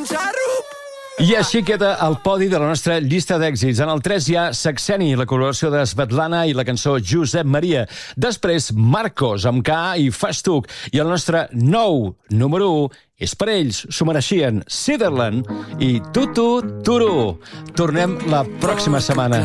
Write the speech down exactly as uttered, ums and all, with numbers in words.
un xarrup! I així queda el podi de la nostra llista d'èxits. En el tres hi ha Saxeni, la col·laboració de Svetlana i la cançó Josep Maria. Després, Marcos, amb K i Fastuc. I el nostre nou número u és per ells, s'ho mereixien, Sutherland i Tutu Turu. Tornem la pròxima setmana.